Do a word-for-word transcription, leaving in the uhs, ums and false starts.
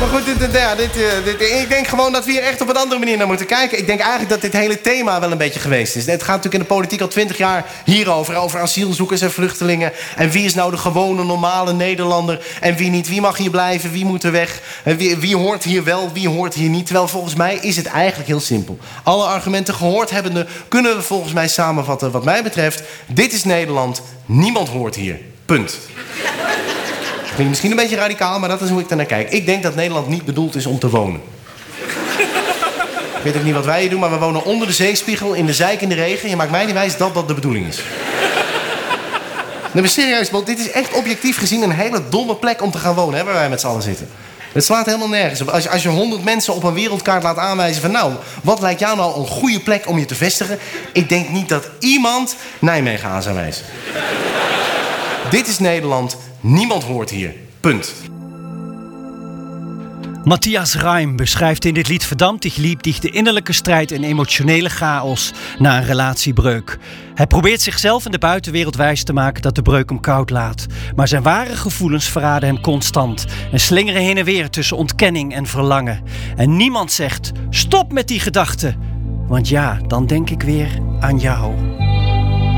Maar goed, dit, dit, ja, dit, dit, ik denk gewoon dat we hier echt op een andere manier naar moeten kijken. Ik denk eigenlijk dat dit hele thema wel een beetje geweest is. Het gaat natuurlijk in de politiek al twintig jaar hierover. Over asielzoekers en vluchtelingen. En wie is nou de gewone, normale Nederlander en wie niet? Wie mag hier blijven, wie moet er weg? Wie, wie hoort hier wel, wie hoort hier niet? Terwijl volgens mij is het eigenlijk heel simpel. Alle argumenten gehoord hebbende kunnen we volgens mij samenvatten wat mij betreft. Dit is Nederland, niemand hoort hier. Punt. Klinkt misschien een beetje radicaal, maar dat is hoe ik ernaar kijk. Ik denk dat Nederland niet bedoeld is om te wonen. Ik weet ook niet wat wij hier doen, maar we wonen onder de zeespiegel, in de zeikende regen. Je maakt mij niet wijs dat dat de bedoeling is. Nee, maar serieus, want dit is echt objectief gezien een hele domme plek om te gaan wonen, hè, waar wij met z'n allen zitten. Het slaat helemaal nergens op. Als je, als je honderd mensen op een wereldkaart laat aanwijzen van... nou, wat lijkt jou nou een goede plek om je te vestigen? Ik denk niet dat iemand Nijmegen aan zou wijzen. Dit is Nederland. Niemand hoort hier. Punt. Matthias Reim beschrijft in dit lied Verdammt dich lieb dich de innerlijke strijd en emotionele chaos na een relatiebreuk. Hij probeert zichzelf en de buitenwereld wijs te maken dat de breuk hem koud laat. Maar zijn ware gevoelens verraden hem constant en slingeren heen en weer tussen ontkenning en verlangen. En niemand zegt, stop met die gedachten, want ja, dan denk ik weer aan jou.